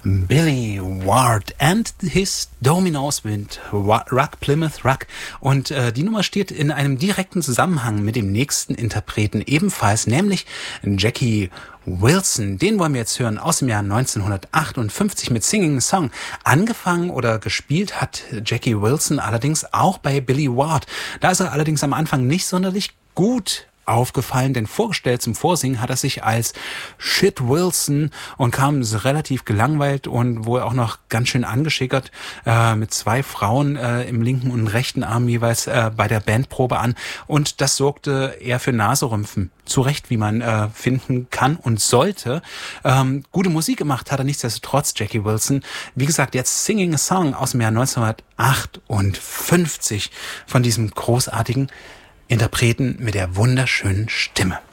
Billy Ward and his Dominoes mit Ruck, Plymouth Ruck. Und die Nummer steht in einem direkten Zusammenhang mit dem nächsten Interpreten ebenfalls, nämlich Jackie Wilson. Den wollen wir jetzt hören aus dem Jahr 1958 mit Singing a Song. Angefangen oder gespielt hat Jackie Wilson allerdings auch bei Billy Ward. Da ist er allerdings am Anfang nicht sonderlich gut aufgefallen, denn vorgestellt zum Vorsingen hat er sich als Shit Wilson und kam relativ gelangweilt und wohl auch noch ganz schön angeschickert mit zwei Frauen im linken und rechten Arm jeweils bei der Bandprobe an, und das sorgte eher für Naserümpfen. Zu Recht, wie man finden kann und sollte. Gute Musik gemacht hat er nichtsdestotrotz, Jackie Wilson. Wie gesagt, jetzt Singing a Song aus dem Jahr 1958 von diesem großartigen Interpreten mit der wunderschönen Stimme.